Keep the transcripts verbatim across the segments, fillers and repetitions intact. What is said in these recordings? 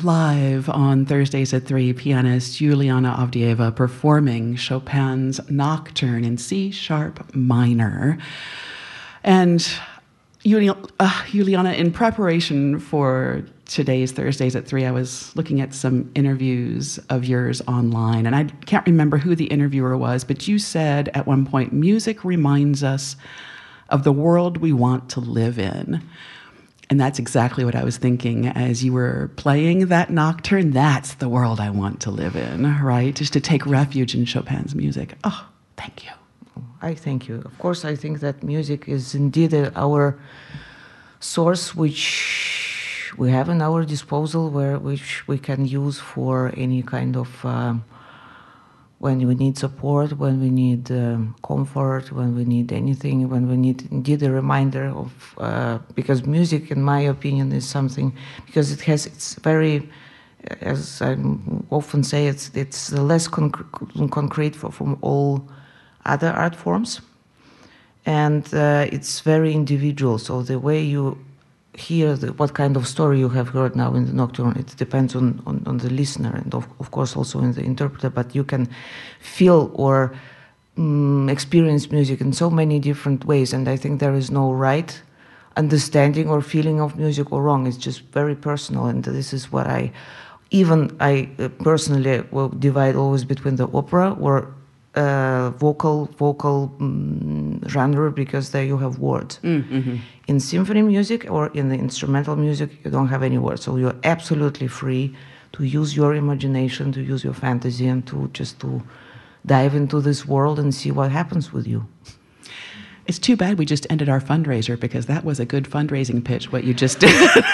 live on Thursdays at three, pianist Juliana Avdieva performing Chopin's Nocturne in C sharp minor. And Juli- uh, Juliana, in preparation for today's Thursdays at three, I was looking at some interviews of yours online, and I can't remember who the interviewer was, but you said at one point, music reminds us of the world we want to live in. And that's exactly what I was thinking as you were playing that nocturne. That's the world I want to live in, right? Just to take refuge in Chopin's music. Oh, thank you. I thank you. Of course, I think that music is indeed our source which we have in our disposal, where which we can use for any kind of um, when we need support, when we need um, comfort, when we need anything, when we need indeed a reminder of, uh, because music, in my opinion, is something, because it has, it's very, as I often say, it's it's the less conc- concrete for, from all other art forms. And uh, it's very individual, so the way you hear the, what kind of story you have heard now in the Nocturne, it depends on, on, on the listener and of, of course also in the interpreter, but you can feel or um, experience music in so many different ways, and I think there is no right understanding or feeling of music or wrong. It's just very personal, and this is what I, even I uh, personally will divide always between the opera or uh, vocal vocal um, genre, because there you have words. Mm-hmm. In symphony music or in the instrumental music, you don't have any words, so you're absolutely free to use your imagination, to use your fantasy, and to just to dive into this world and see what happens with you. It's too bad we just ended our fundraiser, because that was a good fundraising pitch, what you just did.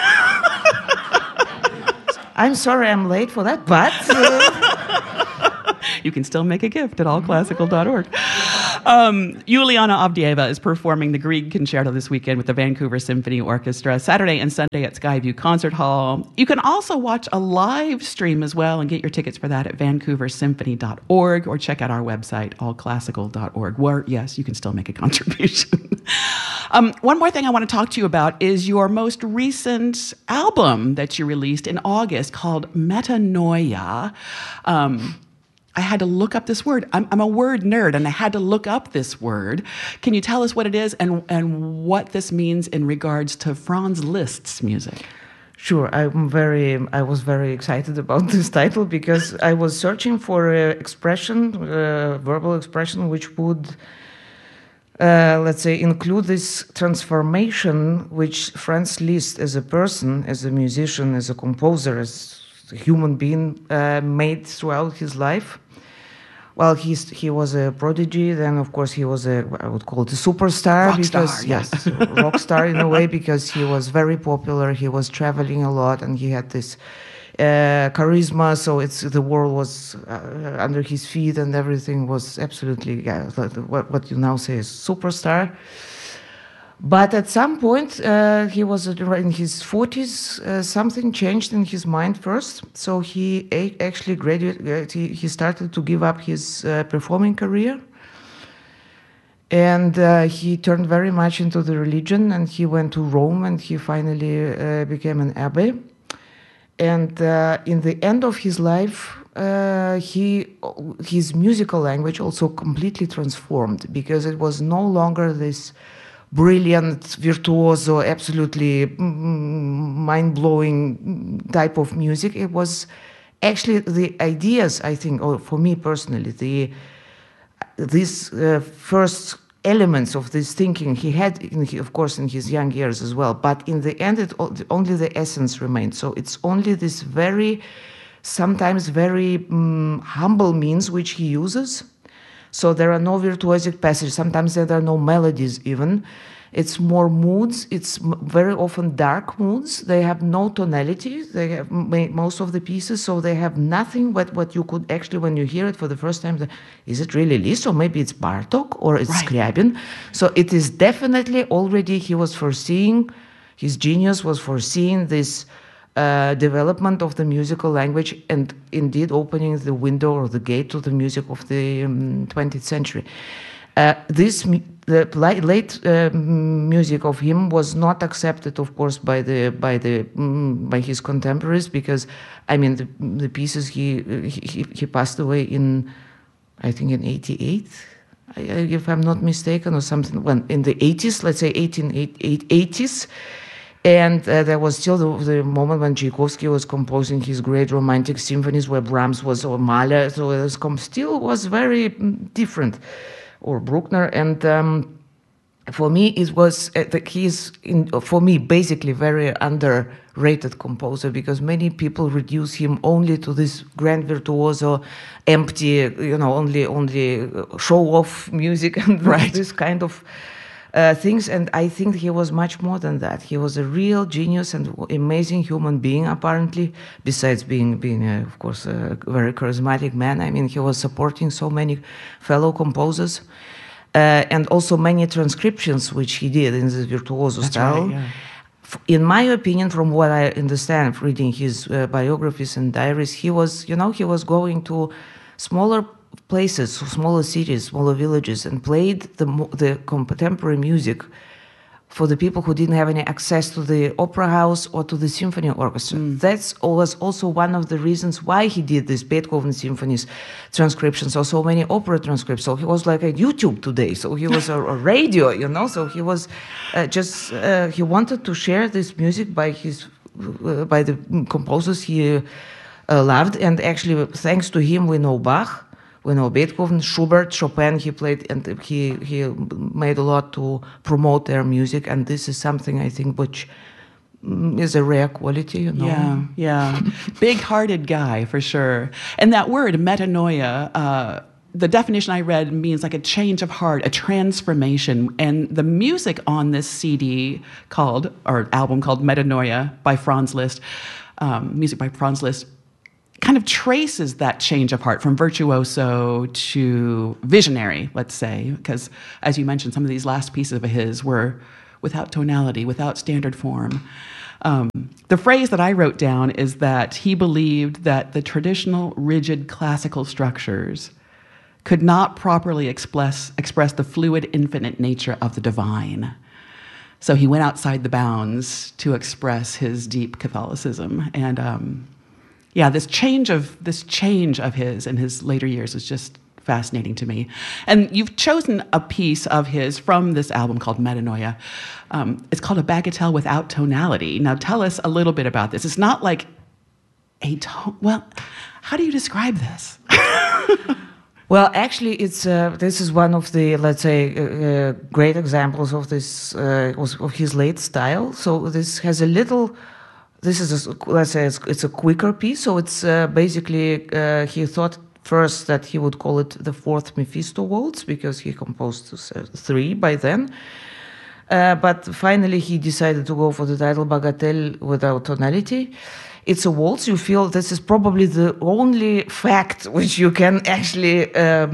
I'm sorry I'm late for that, but... Uh... You can still make a gift at all classical dot org. Um, Juliana Avdieva is performing the Grieg Concerto this weekend with the Vancouver Symphony Orchestra, Saturday and Sunday at Skyview Concert Hall. You can also watch a live stream as well and get your tickets for that at vancouver symphony dot org, or check out our website, all classical dot org, where, yes, you can still make a contribution. um, one more thing I want to talk to you about is your most recent album that you released in August called Metanoia. Um, I had to look up this word. I'm, I'm a word nerd, and I had to look up this word. Can you tell us what it is and, and what this means in regards to Franz Liszt's music? Sure, I'm very. I was very excited about this title because I was searching for an expression, uh, verbal expression, which would, uh, let's say, include this transformation which Franz Liszt, as a person, as a musician, as a composer, as a human being, uh, made throughout his life. Well, he's, he was a prodigy. Then, of course, he was a, I would call it a superstar. Rock because, star, yes, rock star in a way, because he was very popular. He was traveling a lot, and he had this uh, charisma. So it's the world was uh, under his feet, and everything was absolutely, yeah, what, what you now say is superstar. But at some point, uh, he was in his forties, uh, something changed in his mind first. So he a- actually graduated, he, he started to give up his uh, performing career. And uh, he turned very much into the religion, and he went to Rome, and he finally uh, became an abbé. And uh, in the end of his life, uh, he his musical language also completely transformed, because it was no longer this brilliant, virtuoso, absolutely mind-blowing type of music. It was actually the ideas, I think, or for me personally, the these uh, first elements of this thinking he had, in, of course, in his young years as well. But in the end, it, only the essence remained. So it's only this very, sometimes very um, humble means which he uses. So there are no virtuosic passages. Sometimes there are no melodies even. It's more moods. It's very often dark moods. They have no tonality. They have most of the pieces, so they have nothing but what you could actually, when you hear it for the first time, is it really Liszt, or maybe it's Bartók, or it's right. Scriabin? So it is definitely already, he was foreseeing, his genius was foreseeing this Uh, development of the musical language, and indeed opening the window or the gate to the music of the um, twentieth century. Uh, this the li- late uh, music of him was not accepted, of course, by the by the mm, by his contemporaries, because I mean the the pieces he he, he passed away in, I think in eighty-eight, if I'm not mistaken, or something. When in the eighties, let's say eighteen eighties. And uh, there was still the, the moment when Tchaikovsky was composing his great romantic symphonies, where Brahms was, or Mahler, so it was com- still was very mm, different, or Bruckner. And um, for me, it was uh, the, he's in, for me basically very underrated composer, because many people reduce him only to this grand virtuoso, empty, you know, only only show off music and right. this kind of. Uh, things, and I think he was much more than that. He was a real genius and amazing human being, apparently, besides being, being a, of course, a very charismatic man. I mean, he was supporting so many fellow composers, uh, and also many transcriptions which he did in this virtuoso That's style. Right, yeah. In my opinion, from what I understand, reading his uh, biographies and diaries, he was, you know, he was going to smaller places, smaller cities, smaller villages, and played the the contemporary music for the people who didn't have any access to the opera house or to the symphony orchestra. Mm. That was also one of the reasons why he did these Beethoven symphonies transcriptions, or so many opera transcripts. So he was like a YouTube today. So he was a, a radio, you know. So he was uh, just uh, he wanted to share this music by his uh, by the composers he uh, loved, and actually, thanks to him, we know Bach. We know Beethoven, Schubert, Chopin. He played, and he he made a lot to promote their music. And this is something, I think, which is a rare quality. You know? Yeah, yeah, big-hearted guy for sure. And that word metanoia, uh, the definition I read means like a change of heart, a transformation. And the music on this C D called, or album called Metanoia by Franz Liszt, um, music by Franz Liszt, kind of traces that change of heart from virtuoso to visionary, let's say, because as you mentioned, some of these last pieces of his were without tonality, without standard form. Um, the phrase that I wrote down is that he believed that the traditional rigid classical structures could not properly express, express the fluid, infinite nature of the divine. So he went outside the bounds to express his deep Catholicism. And um, yeah, this change of this change of his in his later years is just fascinating to me. And you've chosen a piece of his from this album called Metanoia. Um, it's called A Bagatelle Without Tonality. Now, tell us a little bit about this. It's not like a tone. Well, how do you describe this? Well, actually, it's uh, this is one of the, let's say, uh, uh, great examples of this uh, of his late style. So this has a little. This is, a, let's say, it's, it's a quicker piece. So it's uh, basically, uh, he thought first that he would call it the fourth Mephisto Waltz, because he composed three by then. Uh, but finally, he decided to go for the title Bagatelle Without Tonality. It's a waltz. You feel this is probably the only fact which you can actually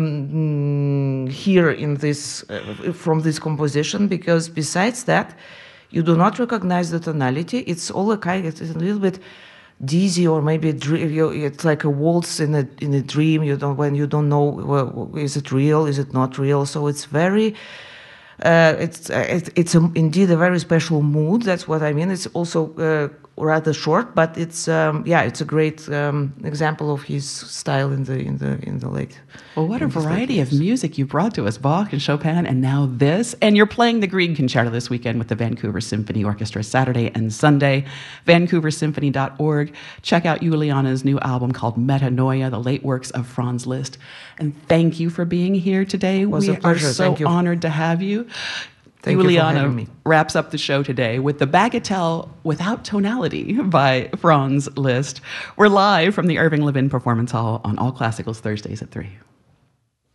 um, hear in this uh, from this composition, because besides that, you do not recognize the tonality. It's all a kind. It's a little bit dizzy, or maybe a dream. It's like a waltz in a in a dream. You don't when you don't know, well, is it real? Is it not real? So it's very. Uh, it's uh, it, it's a, indeed a very special mood. That's what I mean. It's also uh, rather short, but it's um, yeah, it's a great um, example of his style in the in the in the late. Well, what a variety of music you brought to us: Bach and Chopin, and now this. And you're playing the Grieg Concerto this weekend with the Vancouver Symphony Orchestra, Saturday and Sunday. Vancouver Symphony dot org. Check out Juliana's new album called Metanoia, the late works of Franz Liszt. And thank you for being here today. It was we a pleasure. are so Thank you. honored to have you. Thank Juliana you for having me. Wraps up the show today with the Bagatelle Without Tonality by Franz Liszt. We're live from the Irving Levin Performance Hall on All Classicals Thursdays at three.